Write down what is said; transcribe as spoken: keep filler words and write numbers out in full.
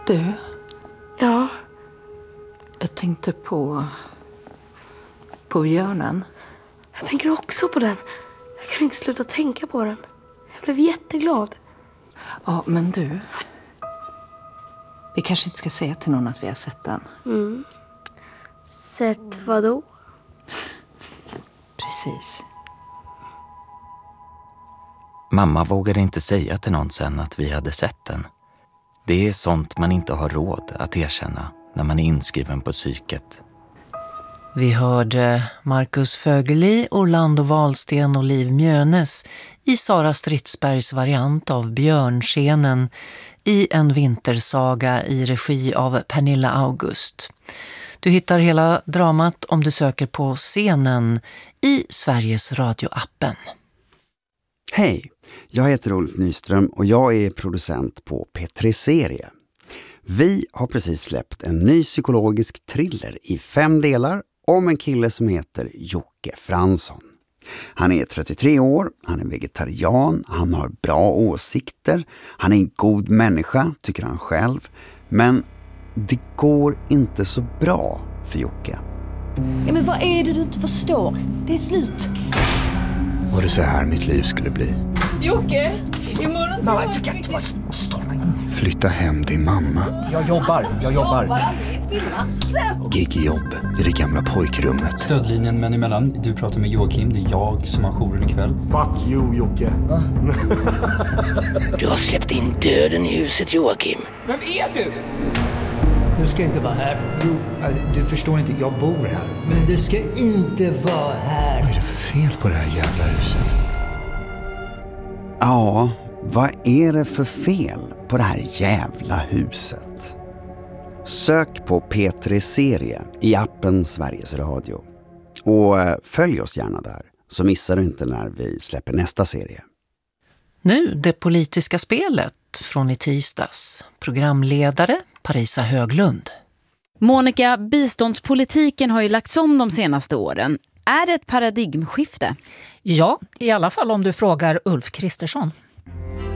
Du? Ja? Jag tänkte på... på björnen. Jag tänker också på den. Jag kan inte sluta tänka på den. Jag blev jätteglad. Ja, men du... Vi kanske inte ska säga till någon att vi har sett den. Mm. Sett vad då? Precis. Mamma vågade inte säga till någon sen att vi hade sett den. Det är sånt man inte har råd att erkänna när man är inskriven på psyket. Vi hörde Marcus Fögeli, Orlando Wahlsten och Liv Mjönes i Sara Stridsbergs variant av Björnscenen i en vintersaga i regi av Pernilla August. Du hittar hela dramat om du söker på scenen i Sveriges Radio-appen. Hej, jag heter Ulf Nyström och jag är producent på P tre Serie. Vi har precis släppt en ny psykologisk thriller i fem delar om en kille som heter Jocke Fransson. Han är trettiotre år, han är vegetarian, han har bra åsikter, han är en god människa, tycker han själv. Men det går inte så bra för Jocke. Ja, men vad är det du inte förstår? Det är slut. Var det så här mitt liv skulle bli? Jocke, imorgon ska Mamma, jag tycker inte bara stå mig. Flytta hem till mamma. Jag jobbar, jag jobbar. Gigjobb i det gamla pojkrummet. Stödlinjen men emellan. Du pratar med Joakim, det är jag som har jouren ikväll. Fuck you, Jocke. Du har släppt in döden i huset, Joakim. Vem är du? Du ska inte vara här. Jo, du förstår inte, jag bor här. Men du ska inte vara här. Vad är det för fel på det här jävla huset? Ja, vad är det för fel på det här jävla huset? Sök på P tre Serie i appen Sveriges Radio. Och följ oss gärna där, så missar du inte när vi släpper nästa serie. Nu det politiska spelet från i tisdags. Programledare Parisa Höglund. Monica, biståndspolitiken har ju lagts om de senaste åren. Är det ett paradigmskifte? Ja, i alla fall om du frågar Ulf Kristersson.